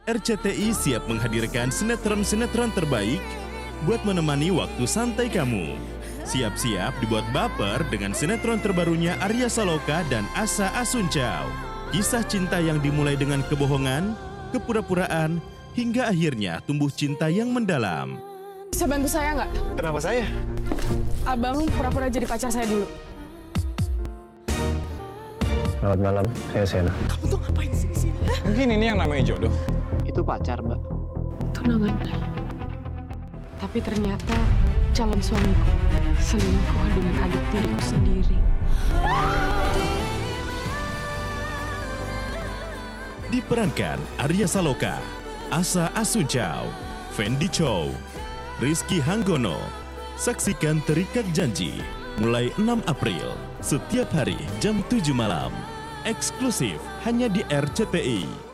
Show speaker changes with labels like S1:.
S1: RCTI siap menghadirkan sinetron-sinetron terbaik buat menemani waktu santai kamu. Siap-siap dibuat baper dengan sinetron terbarunya Arya Saloka dan Asa Asuncao. Kisah cinta yang dimulai dengan kebohongan, kepura-puraan, hingga akhirnya tumbuh cinta yang mendalam.
S2: Bisa bantu saya nggak?
S3: Kenapa saya?
S2: Abang pura-pura jadi pacar saya dulu.
S3: Selamat malam, saya Sena.
S2: Kamu tuh ngapain sih di sini?
S4: Mungkin ini yang namanya jodoh.
S5: Itu pacar, Mbak.
S2: Tunangan. Tapi ternyata calon suamiku selingkuh dengan adik tiriku sendiri.
S1: Diperankan Arya Saloka, Asa Asuncao, Fendi Chow, Rizky Hanggono. Saksikan Terikat Janji mulai 6 April setiap hari jam 7 malam. Eksklusif hanya di RCTI.